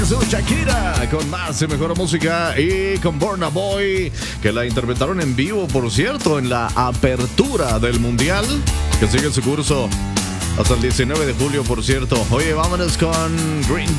Shakira con más y mejor música y con Burna Boy, que la interpretaron en vivo, por cierto, en la apertura del Mundial, que sigue su curso hasta el 19 de julio, por cierto. Oye, vámonos con Green